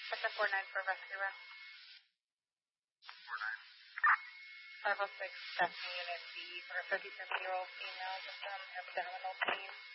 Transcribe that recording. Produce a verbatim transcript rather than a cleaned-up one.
That's a four nine for rescue rest. four nine. five oh six, testing unit B for a fifty-seven-year-old female with um, abdominal pain.